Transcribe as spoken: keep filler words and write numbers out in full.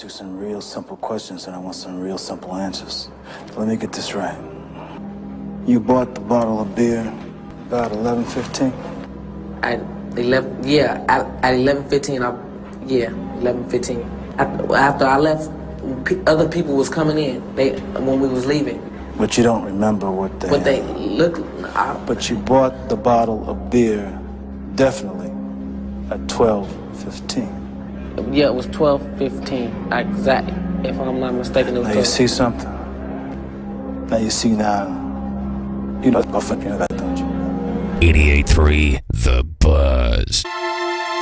ask you some real simple questions and I want some real simple answers. Let me get this right. You bought the bottle of beer about eleven fifteen? At eleven, yeah, at, at eleven fifteen, I, yeah, eleven fifteen. After, after I left, p- other people was coming in. They when we was leaving. But you don't remember what they. But they look. I, But you bought the bottle of beer, definitely, at twelve fifteen. Yeah, it was twelve fifteen. Exactly. If I'm not mistaken, it was. Now you see something. Now you see now. You know, you know that, don't you? eighty-eight point three The